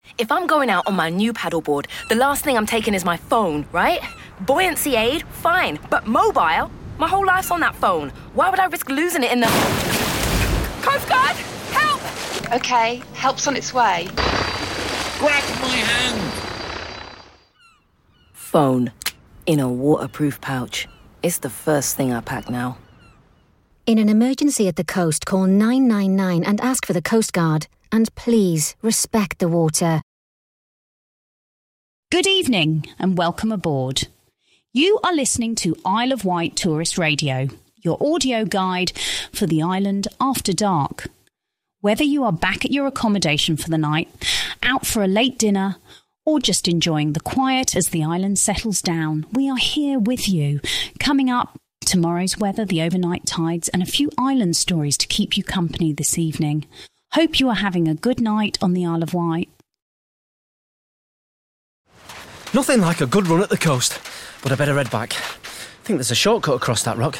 If I'm going out on my new paddleboard, the last thing I'm taking is my phone, right? Buoyancy aid, fine. But mobile? My whole life's on that phone. Why would I risk losing it in the... Coast Guard! Help! OK, help's on its way. Grab my hand! Phone. In a waterproof pouch. It's the first thing I pack now. In an emergency at the coast, call 999 and ask for the Coast Guard. And please, respect the water. Good evening and welcome aboard. You are listening to Isle of Wight Tourist Radio, your audio guide for the island after dark. Whether you are back at your accommodation for the night, out for a late dinner, or just enjoying the quiet as the island settles down, we are here with you. Coming up, tomorrow's weather, the overnight tides, and a few island stories to keep you company this evening. Hope you are having a good night on the Isle of Wight. Nothing like a good run at the coast, but I better head back. I think there's a shortcut across that rock.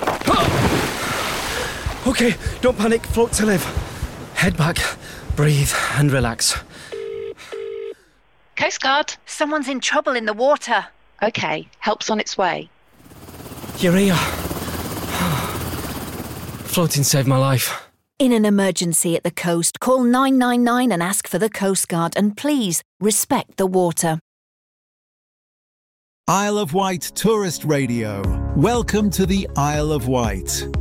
OK, don't panic, float to live. Head back, breathe and relax. Coast Guard. Someone's in trouble in the water. OK, help's on its way. You're here. Floating saved my life. In an emergency at the coast, call 999 and ask for the Coast Guard, and please respect the water. Isle of Wight Tourist Radio. Welcome to the Isle of Wight.